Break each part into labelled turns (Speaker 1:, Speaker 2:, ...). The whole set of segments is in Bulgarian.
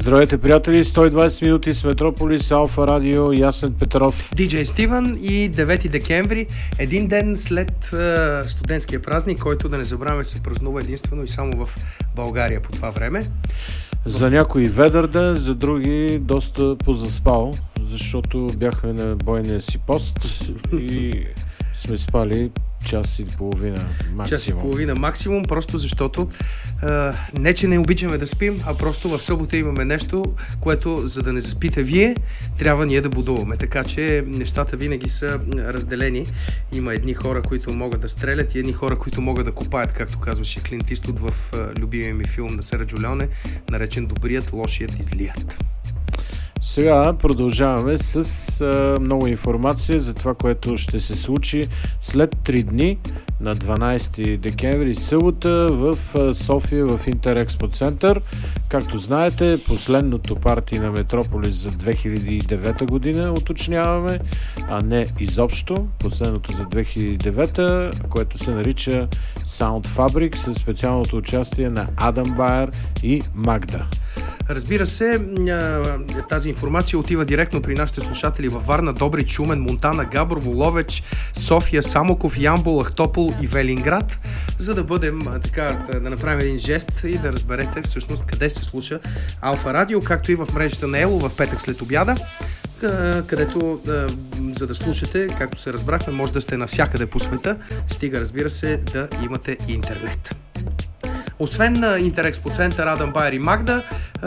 Speaker 1: Здравейте, приятели! 120 минути с Метрополис, Алфа Радио, Ясен Петров,
Speaker 2: Диджей Стивън и 9 декември, един ден след студентския празник, който да не забравяме се празнува единствено и само в България по това време.
Speaker 1: За някои ведър ден, за други доста позаспал, защото бяхме на бойния си пост и сме спали час и половина максимум.
Speaker 2: Час и половина максимум, просто защото не, че не обичаме да спим, а просто в събота имаме нещо, което, за да не заспите вие, трябва ние да будуваме. Така че нещата винаги са разделени. Има едни хора, които могат да стрелят и едни хора, които могат да копаят, както казваше Клинт Иствуд в любимия ми филм на Серджио Леоне, наречен Добрият, лошият излият.
Speaker 1: Сега продължаваме с много информация за това, което ще се случи след 3 дни на 12 декември събота в София в Интерекспо център. Както знаете, последното парти на Метрополис за 2009 година уточняваме, а не изобщо. Последното за 2009, което се нарича Sound Fabric със специалното участие на Адам Байер и Магда.
Speaker 2: Разбира се, тази информация отива директно при нашите слушатели във Варна, Добрич, Шумен, Монтана, Габрово, Ловеч, София, Самоков, Ямбол, Ахтопол и Велинград, за да бъдем да направим един жест и да разберете всъщност къде се слуша Алфа Радио, както и в мрежата на Ело в петък след обяда, където за да слушате, както се разбрахме, може да сте навсякъде по света, стига, разбира се, да имате интернет. Освен на Интерекспо център, Адам Байер и Магда,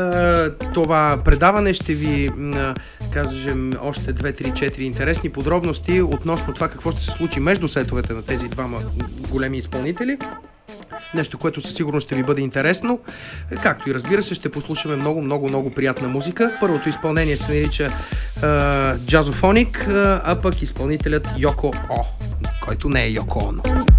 Speaker 2: това предаване ще ви кажем още 2-3-4 интересни подробности относно това какво ще се случи между сетовете на тези двама големи изпълнители. Нещо, което със сигурност ще ви бъде интересно. Както и разбира се, ще послушаме много приятна музика. Първото изпълнение се нарича Jazzophonik, а пък изпълнителят Йоко О, който не е Йоко Оно.